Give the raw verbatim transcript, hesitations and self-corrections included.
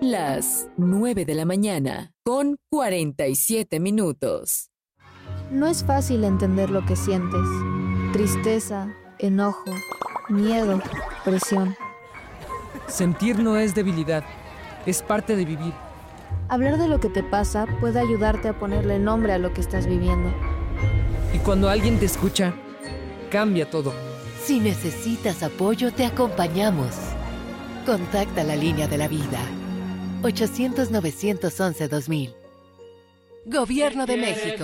Las nueve de la mañana, con cuarenta y siete minutos. No es fácil entender lo que sientes. Tristeza, enojo, miedo, presión. Sentir no es debilidad, es parte de vivir. Hablar de lo que te pasa puede ayudarte a ponerle nombre a lo que estás viviendo. Y cuando alguien te escucha, cambia todo. Si necesitas apoyo, te acompañamos. Contacta la línea de la vida. ochocientos, novecientos once, dos mil. Gobierno de México.